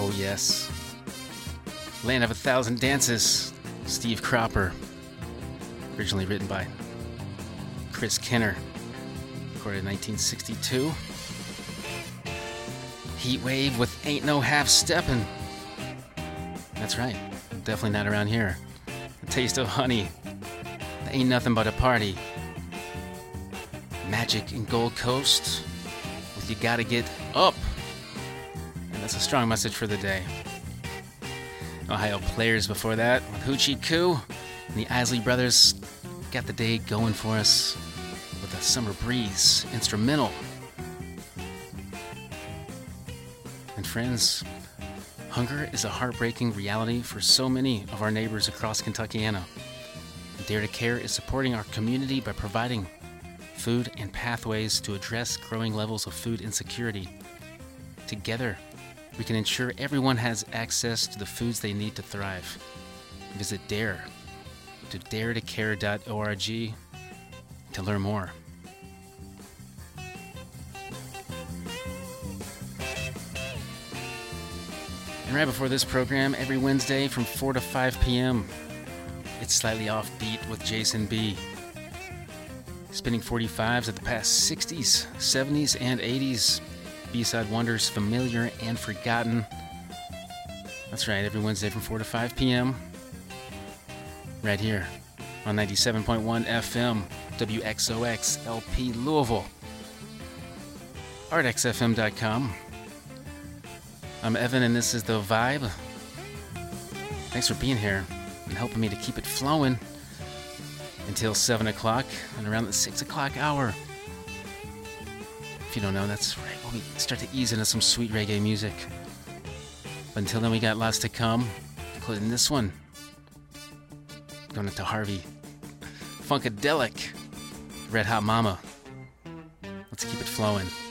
Oh, yes. Land of a Thousand Dances, Steve Cropper. Originally written by Chris Kenner. Recorded in 1962. Heat Wave with Ain't No Half Steppin'. That's right. Definitely not around here. A Taste of Honey. Ain't Nothing But a Party. Magic in Gold Coast with You Gotta Get Up. And that's a strong message for the day. Ohio Players before that with Hoochie Coo. And the Isley Brothers got the day going for us with a Summer Breeze instrumental. And friends, hunger is a heartbreaking reality for so many of our neighbors across Kentuckiana. Dare to Care is supporting our community by providing food and pathways to address growing levels of food insecurity. Together, we can ensure everyone has access to the foods they need to thrive. Visit DARE to daretocare.org to learn more. And right before this program, every Wednesday from 4 to 5 p.m., it's Slightly Offbeat with Jason B. Spinning 45s of the past 60s, 70s, and 80s. B-side wonders familiar and forgotten. That's right, every Wednesday from 4 to 5 p.m. Right here on 97.1 FM, WXOX LP Louisville. ArtXFM.com. I'm Evan, and this is The Vibe. Thanks for being here and helping me to keep it flowing until 7 o'clock and around the 6 o'clock hour. If you don't know, that's right when we start to ease into some sweet reggae music. But until then, we got lots to come, including this one. Going into Harvey. Funkadelic. Red Hot Mama. Let's keep it flowing.